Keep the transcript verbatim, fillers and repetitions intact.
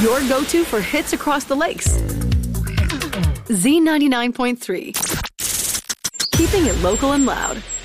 your go-to for hits across the lakes. Z ninety-nine point three. Keeping it local and loud.